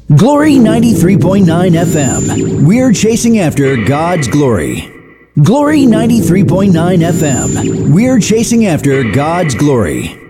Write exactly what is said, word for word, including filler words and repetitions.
Glory ninety-three point nine F M. We're chasing after God's glory. Glory ninety-three point nine F M. We're chasing after God's glory.